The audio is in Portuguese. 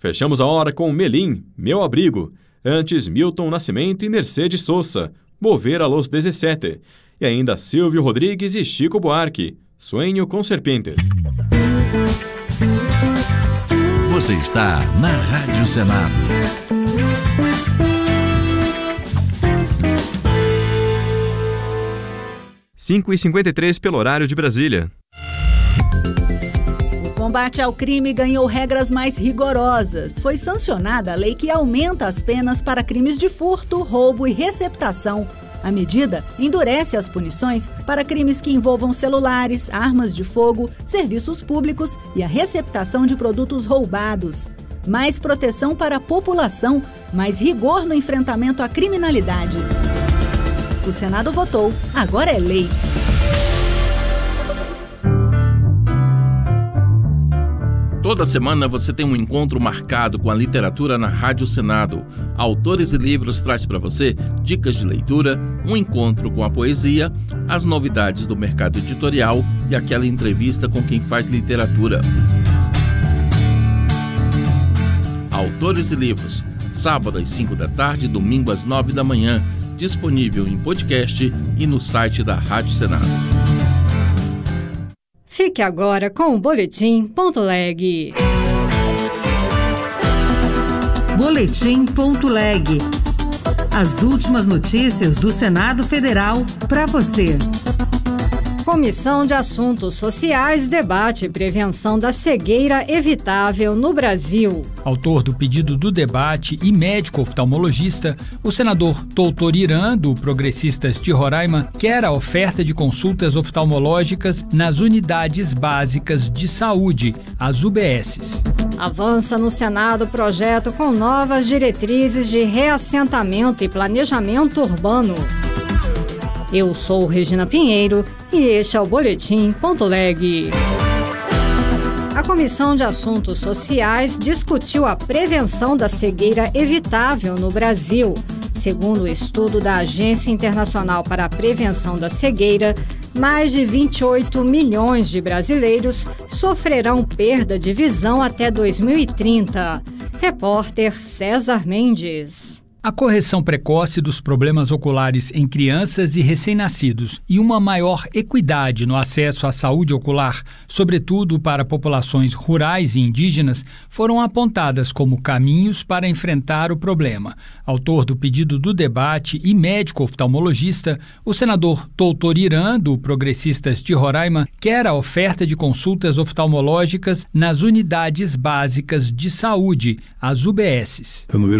Fechamos a hora com Melim, Meu Abrigo. Antes, Milton Nascimento e Mercedes Sosa, Volver a los 17. E ainda Silvio Rodrigues e Chico Buarque, Sonho com Serpentes. Você está na Rádio Senado. (5 e 53 pelo horário de Brasília). O combate ao crime ganhou regras mais rigorosas. Foi sancionada a lei que aumenta as penas para crimes de furto, roubo e receptação. A medida endurece as punições para crimes que envolvam celulares, armas de fogo, serviços públicos e a receptação de produtos roubados. Mais proteção para a população, mais rigor no enfrentamento à criminalidade. O Senado votou, agora é lei. Toda semana você tem um encontro marcado com a literatura na Rádio Senado. Autores e Livros traz para você dicas de leitura, um encontro com a poesia, as novidades do mercado editorial e aquela entrevista com quem faz literatura. Autores e Livros, sábado às 5 da tarde, domingo às 9 da manhã, disponível em podcast e no site da Rádio Senado. Fique agora com o Boletim.leg. Boletim.leg. As últimas notícias do Senado Federal para você. Comissão de Assuntos Sociais debate prevenção da cegueira evitável no Brasil. Autor do pedido do debate e médico oftalmologista, o senador Doutor Irã, do Progressistas de Roraima, quer a oferta de consultas oftalmológicas nas unidades básicas de saúde, as UBSs. Avança no Senado projeto com novas diretrizes de reassentamento e planejamento urbano. Eu sou Regina Pinheiro e este é o Boletim.leg. A Comissão de Assuntos Sociais discutiu a prevenção da cegueira evitável no Brasil. Segundo o estudo da Agência Internacional para a Prevenção da Cegueira, mais de 28 milhões de brasileiros sofrerão perda de visão até 2030. Repórter César Mendes. A correção precoce dos problemas oculares em crianças e recém-nascidos e uma maior equidade no acesso à saúde ocular, sobretudo para populações rurais e indígenas, foram apontadas como caminhos para enfrentar o problema. Autor do pedido do debate e médico oftalmologista, o senador Doutor Irã, do Progressistas de Roraima, quer a oferta de consultas oftalmológicas nas unidades básicas de saúde, as UBSs.